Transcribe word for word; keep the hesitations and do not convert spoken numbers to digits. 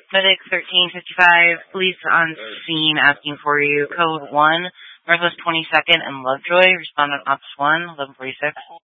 Medic thirteen fifty-five, police on scene asking for you. Code one, Northwest twenty-second and Lovejoy. Respond on Ops one, eleven forty-six.